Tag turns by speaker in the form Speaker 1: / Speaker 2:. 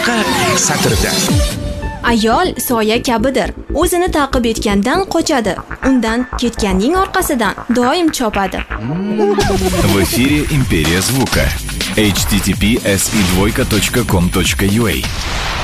Speaker 1: satrida.
Speaker 2: Ayol soya kabidir. O'zini ta'qib etgandan qochadi. Undan ketganning orqasidan doim chopadi.
Speaker 3: В эфире «Империя звука». https://com.ua